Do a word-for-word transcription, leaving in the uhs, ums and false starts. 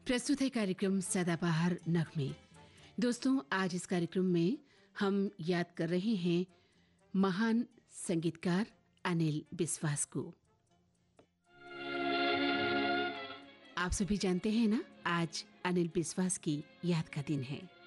प्रस्तुत है कार्यक्रम सदाबहार नगमे। दोस्तों, आज इस कार्यक्रम में हम याद कर रहे हैं महान संगीतकार अनिल बिस्वास को। आप सभी जानते हैं ना, आज अनिल बिस्वास की याद का दिन है।